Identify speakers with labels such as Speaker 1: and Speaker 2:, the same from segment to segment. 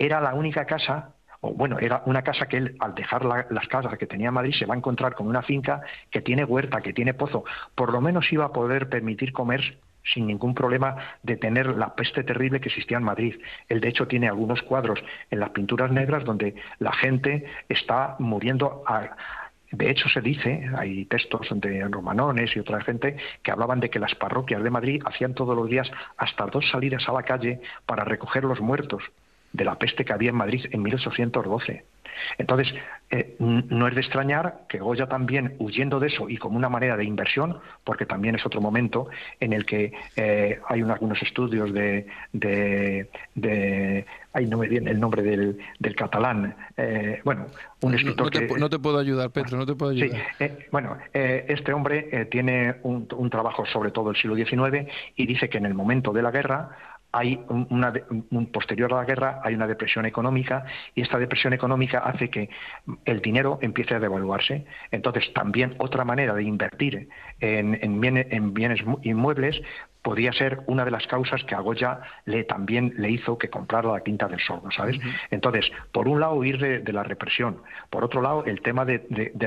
Speaker 1: era la única casa, o bueno, era una casa que él, al dejar las casas que tenía en Madrid, se va a encontrar con una finca que tiene huerta, que tiene pozo. Por lo menos iba a poder permitir comer sin ningún problema de tener la peste terrible que existía en Madrid. Él, de hecho, tiene algunos cuadros en las pinturas negras donde la gente está muriendo. De hecho, se dice, hay textos de Romanones y otra gente que hablaban de que las parroquias de Madrid hacían todos los días hasta 2 salidas a la calle para recoger los muertos de la peste que había en Madrid en 1812. Entonces, no es de extrañar que Goya también, huyendo de eso y como una manera de inversión, porque también es otro momento en el que hay algunos estudios ahí no me viene el nombre del catalán, un escritor
Speaker 2: no te puedo ayudar, Pedro, no te puedo ayudar.
Speaker 1: Sí, este hombre tiene un trabajo sobre todo el siglo XIX y dice que en el momento de la guerra hay posterior a la guerra hay una depresión económica, y esta depresión económica hace que el dinero empiece a devaluarse. Entonces, también otra manera de invertir en bienes inmuebles podría ser una de las causas que a Goya también le hizo que comprara la Quinta del Sordo, ¿sabes? Uh-huh. Entonces, por un lado, huir de la represión; por otro lado, el tema de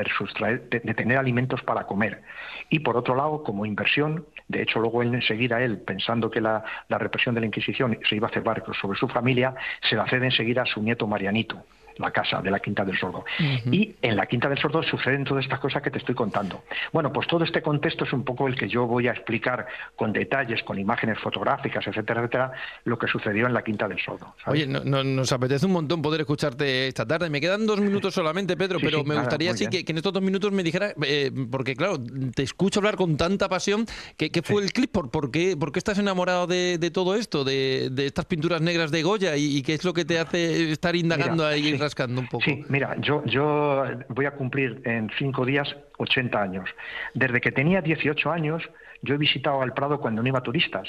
Speaker 1: tener alimentos para comer; y por otro lado, como inversión. De hecho, luego enseguida él, pensando que la represión de la Inquisición se iba a cebar sobre su familia, se la cede enseguida a su nieto Marianito, la casa de la Quinta del Sordo. Uh-huh. Y en la Quinta del Sordo suceden todas estas cosas que te estoy contando. Bueno, pues todo este contexto es un poco el que yo voy a explicar con detalles, con imágenes fotográficas, etcétera, etcétera, lo que sucedió en la Quinta del Sordo, ¿sabes?
Speaker 2: Oye, nos apetece un montón poder escucharte esta tarde. Me quedan 2 minutos solamente, Pedro, pero me gustaría que en estos 2 minutos me dijeras, porque claro, te escucho hablar con tanta pasión, ¿qué fue el clip? ¿Por qué estás enamorado de todo esto, de estas pinturas negras de Goya, y qué es lo que te hace estar indagando ahí? Rascando un poco.
Speaker 1: Sí, mira, yo voy a cumplir en 5 días 80 años. Desde que tenía 18 años, yo he visitado al Prado cuando no iba turistas,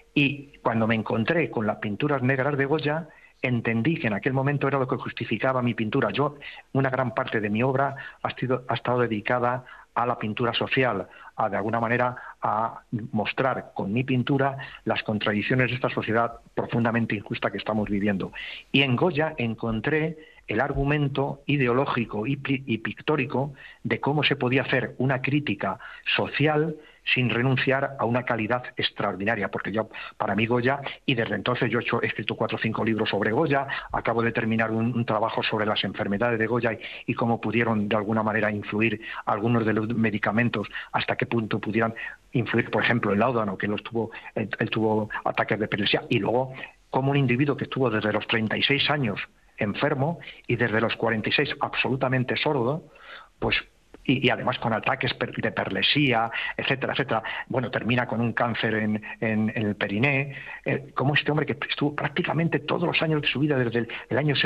Speaker 1: y cuando me encontré con las pinturas negras de Goya, entendí que en aquel momento era lo que justificaba mi pintura. Una gran parte de mi obra ha estado dedicada a la pintura social, de alguna manera a mostrar con mi pintura las contradicciones de esta sociedad profundamente injusta que estamos viviendo. Y en Goya encontré el argumento ideológico y pictórico de cómo se podía hacer una crítica social sin renunciar a una calidad extraordinaria, porque para mí Goya, y desde entonces he escrito 4 o 5 libros sobre Goya, acabo de terminar un trabajo sobre las enfermedades de Goya y cómo pudieron de alguna manera influir algunos de los medicamentos, hasta qué punto pudieran influir, por ejemplo, el láudano, que él tuvo ataques de epilepsia, y luego como un individuo que estuvo desde los 36 años enfermo y desde los 46 absolutamente sordo, pues y además con ataques de perlesía, etcétera, etcétera. Bueno, termina con un cáncer en el periné. Como este hombre que estuvo prácticamente todos los años de su vida, desde el año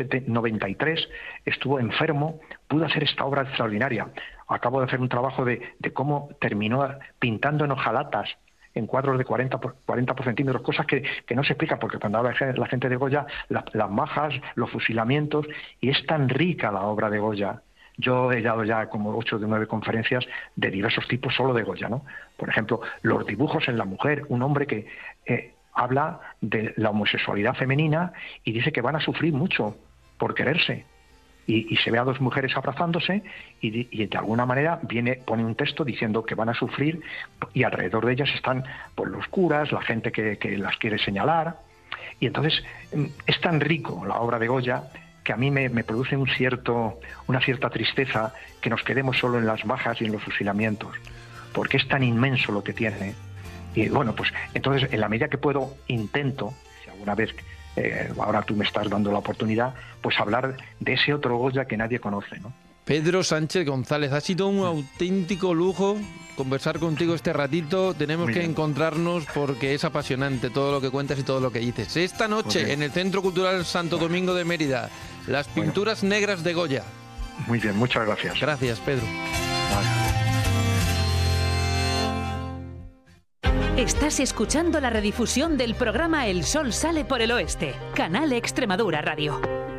Speaker 1: 93, estuvo enfermo, pudo hacer esta obra extraordinaria. Acabo de hacer un trabajo de cómo terminó pintando en hojalatas, en cuadros de 40 por centímetros, cosas que no se explican, porque cuando habla la gente de Goya, las majas, los fusilamientos, y es tan rica la obra de Goya. Yo he dado ya como 8 o 9 conferencias de diversos tipos solo de Goya, ¿no? Por ejemplo, los dibujos en la mujer, un hombre que habla de la homosexualidad femenina y dice que van a sufrir mucho por quererse. Y se ve a 2 mujeres abrazándose y de alguna manera pone un texto diciendo que van a sufrir, y alrededor de ellas están pues los curas, la gente que las quiere señalar. Y entonces es tan rico la obra de Goya que a mí me produce una cierta tristeza que nos quedemos solo en las bajas y en los fusilamientos, porque es tan inmenso lo que tiene. Y bueno, pues entonces en la medida que puedo intento, si alguna vez ahora tú me estás dando la oportunidad, pues hablar de ese otro Goya que nadie conoce, ¿no?
Speaker 2: Pedro Sánchez González, ha sido un auténtico lujo conversar contigo este ratito. Tenemos que encontrarnos porque es apasionante todo lo que cuentas y todo lo que dices. Esta noche en el Centro Cultural Santo Domingo de Mérida, las pinturas negras de Goya.
Speaker 1: Muy bien, muchas gracias.
Speaker 2: Gracias, Pedro.
Speaker 3: Estás escuchando la redifusión del programa El Sol sale por el oeste, Canal Extremadura Radio.